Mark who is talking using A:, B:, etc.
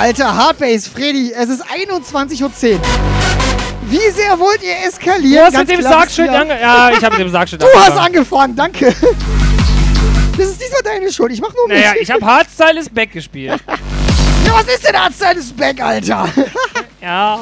A: Alter, Hardbase, Freddy, es ist 21:10 Uhr. Wie sehr wollt ihr eskalieren?
B: Du hast mit dem Sargschild angefangen. Ja, ich habe mit dem Sargschild
A: angefangen. Du hast angefangen, danke. Das ist diesmal deine Schuld, ich mach nur mit.
B: Naja, ich habe Hardstyle is Back gespielt.
A: Ja, was ist denn Hardstyle is Back, Alter?
B: Ja.